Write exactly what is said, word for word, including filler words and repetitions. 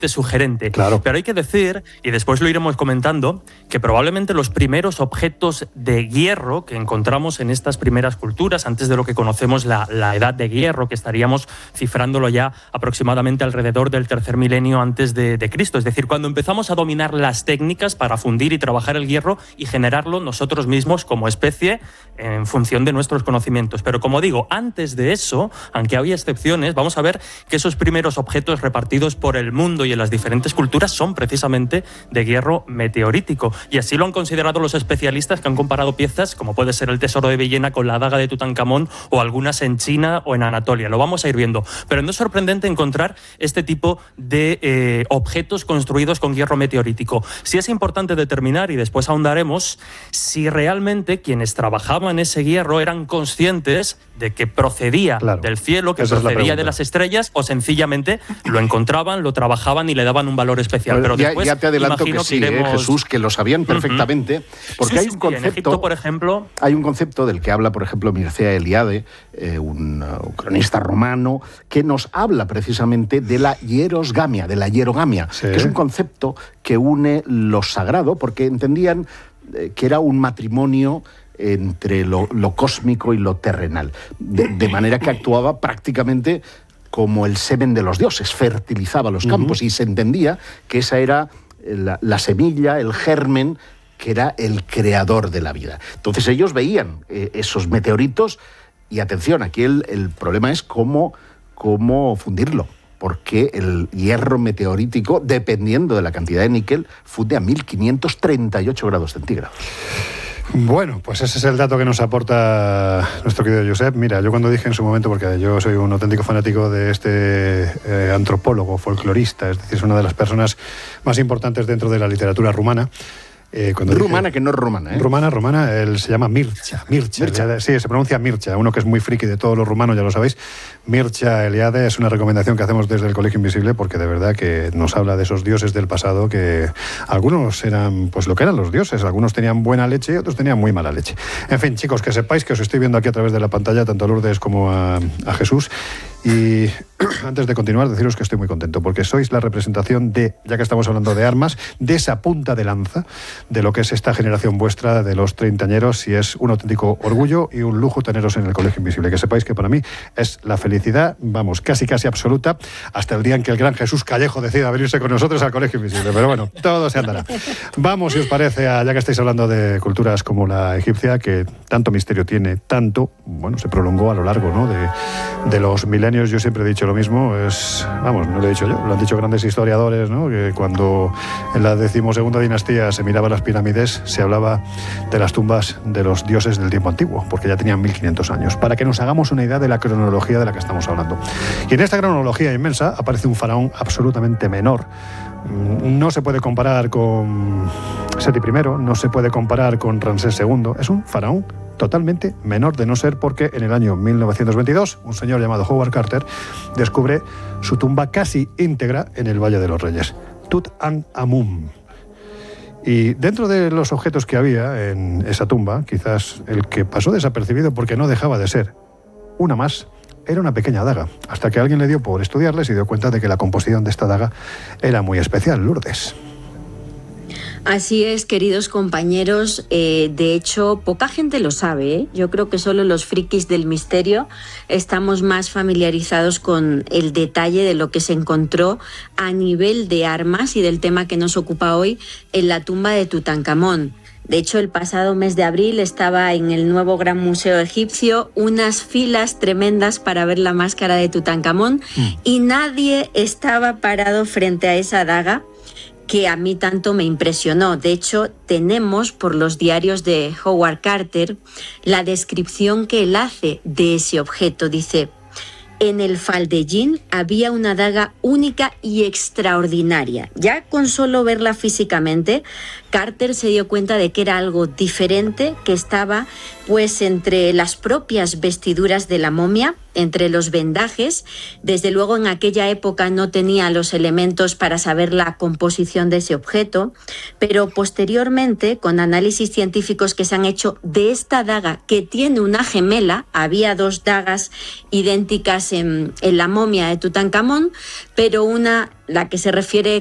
sugerente. Claro. Pero hay que decir, y después lo iremos comentando, que probablemente los primeros objetos de hierro que encontramos en estas primeras culturas, antes de lo que conocemos la, la edad de hierro, que estaríamos cifrándolo ya aproximadamente alrededor del tercer milenio antes de, de Cristo. Es decir, cuando empezamos a dominar las técnicas para fundir y trabajar el hierro y generarlo nosotros mismos como especie en función de nuestros conocimientos. Pero como digo, antes de eso, aunque había excepciones, vamos a ver que esos primeros objetos repartidos por el mundo y en las diferentes culturas son precisamente de hierro meteorítico. Y así lo han considerado los especialistas, que han comparado piezas como puede ser el tesoro de Villena con la daga de Tutankamón o algunas en China o en Anatolia. Lo vamos a ir viendo. Pero no es sorprendente encontrar este tipo de eh, objetos construidos con hierro meteorítico. Sí es importante determinar, y después ahondaremos, si realmente quienes trabajaban ese hierro eran conscientes de que procedía claro, del cielo, que procedía procedía de las estrellas, o sencillamente lo encontraban, lo trabajaban y le daban un valor especial. Pero, Pero ya, después, ya te adelanto que sí, que iremos... eh, Jesús, que lo sabían perfectamente, uh-huh. porque sí, hay un sí, concepto, en Egipto, por ejemplo, hay un concepto del que habla, por ejemplo, Mircea Eliade, eh, un, uh, un cronista romano, que nos habla precisamente de la hierosgamia, de la hierogamia, sí. que es un concepto que une lo sagrado, porque entendían eh, que era un matrimonio entre lo, lo cósmico y lo terrenal, de, de manera que actuaba prácticamente como el semen de los dioses, fertilizaba los campos, uh-huh. y se entendía que esa era la, la semilla, el germen, que era el creador de la vida. Entonces ellos veían eh, esos meteoritos, y atención, aquí el, el problema es cómo, cómo fundirlo, porque el hierro meteorítico, dependiendo de la cantidad de níquel, funde a mil quinientos treinta y ocho grados centígrados. Bueno, pues ese es el dato que nos aporta nuestro querido Josep. Mira, yo cuando dije en su momento, porque yo soy un auténtico fanático de este eh, antropólogo, folclorista, es decir, es una de las personas más importantes dentro de la literatura rumana. Eh, rumana, dije, que no es rumana, ¿eh? Rumana, rumana, él se llama Mircea. Mircea, Mircea. Sí, se pronuncia Mircea, uno que es muy friki de todos los rumanos, ya lo sabéis. Mircea Eliade es una recomendación que hacemos desde el Colegio Invisible, porque de verdad que nos habla de esos dioses del pasado, que algunos eran pues lo que eran los dioses, algunos tenían buena leche y otros tenían muy mala leche. En fin, chicos, que sepáis que os estoy viendo aquí a través de la pantalla, tanto a Lourdes como a, a Jesús. Y antes de continuar, deciros que estoy muy contento, porque sois la representación de, ya que estamos hablando de armas, de esa punta de lanza de lo que es esta generación vuestra de los treintañeros, y es un auténtico orgullo y un lujo teneros en el Colegio Invisible. Que sepáis que para mí es la felicidad, vamos, casi casi absoluta, hasta el día en que el gran Jesús Callejo decida venirse con nosotros al Colegio Invisible. Pero bueno, todo se andará. Vamos, si os parece, a, ya que estáis hablando de culturas como la egipcia, que tanto misterio tiene, tanto, bueno, se prolongó a lo largo, ¿no?, de, de los milenios. Yo siempre he dicho lo mismo, es, vamos, no lo he dicho yo, lo han dicho grandes historiadores, ¿no?, que cuando en la decimosegunda dinastía se miraban las pirámides, se hablaba de las tumbas de los dioses del tiempo antiguo, porque ya tenían mil quinientos años, para que nos hagamos una idea de la cronología de la que estamos hablando. Y en esta cronología inmensa aparece un faraón absolutamente menor. No se puede comparar con Seti primero, no se puede comparar con Ramsés segundo, es un faraón totalmente menor, de no ser porque en el año mil novecientos veintidós un señor llamado Howard Carter descubre su tumba casi íntegra en el Valle de los Reyes, Tutankhamun. Y dentro de los objetos que había en esa tumba, quizás el que pasó desapercibido porque no dejaba de ser una más, era una pequeña daga, hasta que alguien le dio por estudiarla y se dio cuenta de que la composición de esta daga era muy especial. Lourdes. Así es, queridos compañeros. Eh, de hecho, poca gente lo sabe, ¿eh? Yo creo que solo los frikis del misterio estamos más familiarizados con el detalle de lo que se encontró a nivel de armas y del tema que nos ocupa hoy en la tumba de Tutankamón. De hecho, el pasado mes de abril estaba en el nuevo Gran Museo Egipcio unas filas tremendas para ver la máscara de Tutankamón, mm. y nadie estaba parado frente a esa daga, que a mí tanto me impresionó. De hecho, tenemos por los diarios de Howard Carter la descripción que él hace de ese objeto. Dice: en el faldellín había una daga única y extraordinaria. Ya con solo verla físicamente, Carter se dio cuenta de que era algo diferente, que estaba pues entre las propias vestiduras de la momia, entre los vendajes. Desde luego en aquella época no tenía los elementos para saber la composición de ese objeto, pero posteriormente, con análisis científicos que se han hecho de esta daga, que tiene una gemela, había dos dagas idénticas en, en la momia de Tutankamón, pero una, la que se refiere